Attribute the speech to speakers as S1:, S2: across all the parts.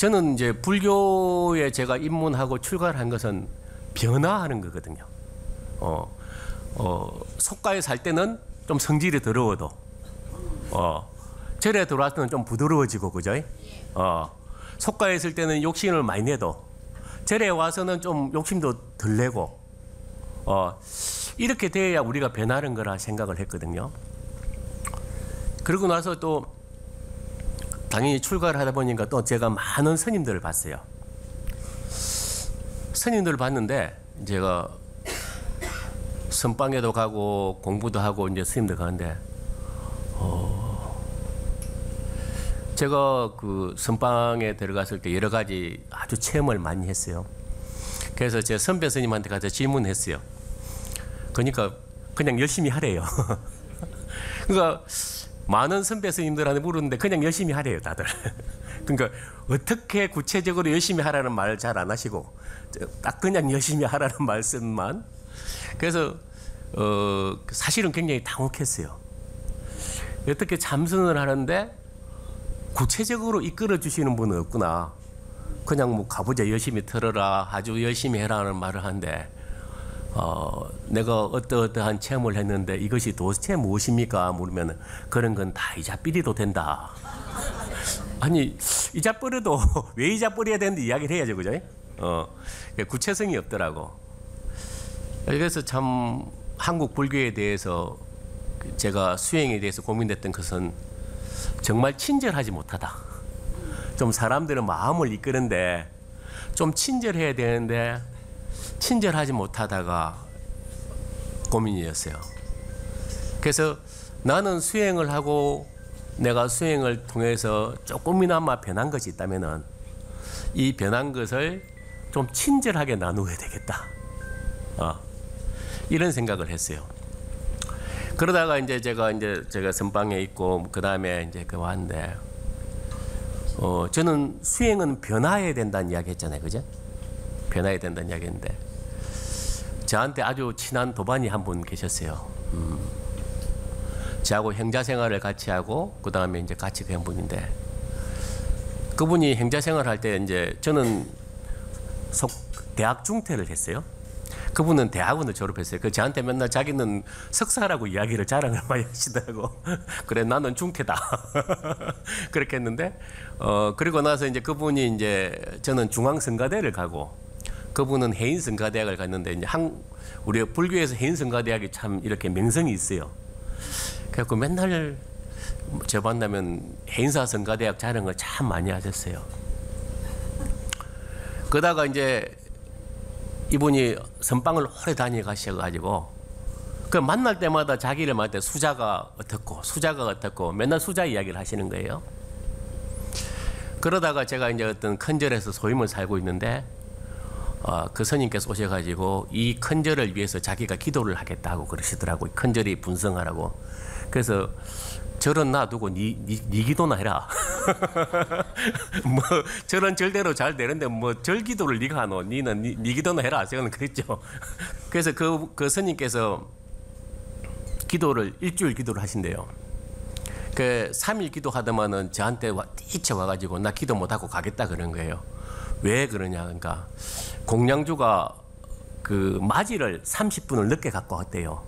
S1: 저는 이제 불교에 제가 입문하고 출가한 것은 변화하는 거거든요. 속가에 살 때는 좀 성질이 더러워도, 절에 들어왔을 때는 좀 부드러워지고, 그죠? 속가에 있을 때는 욕심을 많이 내도, 절에 와서는 좀 욕심도 덜 내고, 이렇게 돼야 우리가 변하는 거라 생각을 했거든요. 그러고 나서 또 당연히 출가를 하다 보니까 또 제가 많은 스님들을 봤어요. 스님들을 봤는데 제가 선방에도 가고 공부도 하고 이제 스님들 가는데 제가 그 선방에 들어갔을 때 여러 가지 아주 체험을 많이 했어요. 그래서 제 선배 스님한테 가서 질문했어요. 그러니까 그냥 열심히 하래요. 그러니까 많은 선배 스님들한테 물었는데 그냥 열심히 하래요, 다들. 그러니까 어떻게 구체적으로 열심히 하라는 말 잘 안 하시고 딱 그냥 열심히 하라는 말씀만. 그래서 사실은 굉장히 당혹했어요. 어떻게 참선을 하는데 구체적으로 이끌어 주시는 분은 없구나. 그냥 뭐 가보자, 열심히 들어라, 아주 열심히 해라는 말을 하는데 내가 어떠한 체험을 했는데 이것이 도대체 무엇입니까? 물으면 그런 건 다 이자삐리도 된다. 아니, 이자뿌려도 왜 이자뿌려야 되는데 이야기를 해야죠, 그죠? 구체성이 없더라고. 그래서 참 한국 불교에 대해서 제가 수행에 대해서 고민했던 것은 정말 친절하지 못하다. 좀 사람들은 마음을 이끄는데 좀 친절해야 되는데 친절하지 못하다가 고민이었어요. 그래서 나는 수행을 하고 내가 수행을 통해서 조금이나마 변한 것이 있다면은 이 변한 것을 좀 친절하게 나누어야 되겠다. 이런 생각을 했어요. 그러다가 이제 제가 선방에 있고 그 다음에 이제 그 왔는데 저는 수행은 변화해야 된다는 이야기 했잖아요, 그죠? 변화해야 된다는 이야기 했는데 저한테 아주 친한 도반이 한 분 계셨어요. 저하고 행자 생활을 같이 하고 그 다음에 이제 같이 간 분인데 그분이 행자 생활할 때 이제 저는 대학 중퇴를 했어요. 그분은 대학원을 졸업했어요. 그 저한테 맨날 자기는 석사라고 이야기를 자랑을 많이 하시더라고. 그래, 나는 중퇴다. 그렇게 했는데 그리고 나서 이제 그분이 이제 저는 중앙성가대를 가고 그분은 해인성가대학을 갔는데 이제 우리 불교에서 해인성가대학이 참 이렇게 명성이 있어요. 그래갖고 맨날 저 만나면 해인사성가대학 자랑을 참 많이 하셨어요. 그러다가 이제 이분이 선방을 오래 다녀가셔가지고 그 만날 때마다 자기를 만날 때 수자가 어떻고 맨날 수자 이야기를 하시는 거예요. 그러다가 제가 이제 어떤 큰절에서 소임을 살고 있는데 그 스님께서 오셔가지고 이 큰절을 위해서 자기가 기도를 하겠다고 그러시더라고요. 큰절이 분성하라고. 그래서 절은 놔두고 네 기도나 해라. 뭐 절은 절대로 잘 되는데 뭐 절 기도를 네가 하노? 니는 네 기도나 해라. 저는 그랬죠. 그래서 그 스님께서 기도를 일주일 기도를 하신대요. 그 3일 기도하더만은 저한테 뛰쳐 와가지고 나 기도 못하고 가겠다 그런 거예요. 왜 그러냐? 그러니까 공양주가 그 맞이를 30분을 늦게 갖고 왔대요.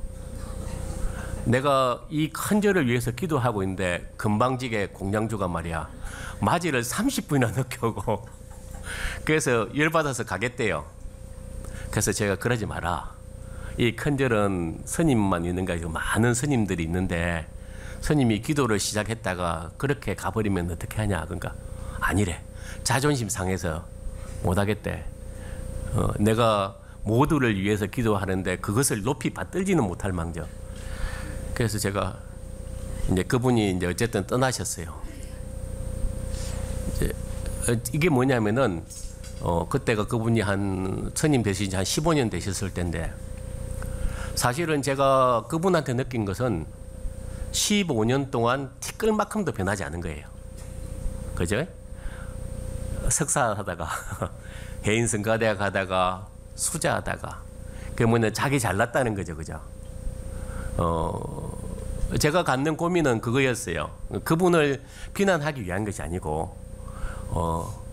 S1: 내가 이 큰 절을 위해서 기도하고 있는데 금방지게 공양주가 말이야 맞이를 30분이나 늦게 오고 그래서 열받아서 가겠대요. 그래서 제가 그러지 마라. 이 큰 절은 스님만 있는 게 아니고 많은 스님들이 있는데 스님이 기도를 시작했다가 그렇게 가버리면 어떻게 하냐. 그러니까 아니래. 자존심 상해서 못하겠대. 내가 모두를 위해서 기도하는데 그것을 높이 받들지는 못할 망정. 그래서 제가 이제 그분이 이제 어쨌든 떠나셨어요. 이게 뭐냐면은 그때가 그분이 한 스님 되신 지 한 15년 되셨을 때인데 사실은 제가 그분한테 느낀 것은 15년 동안 티끌만큼도 변하지 않은 거예요. 그죠? 석사하다가 해인성가대학 하다가 수자하다가 그게 뭐냐 자기 잘났다는 거죠, 그죠? 제가 갖는 고민은 그거였어요. 그분을 비난하기 위한 것이 아니고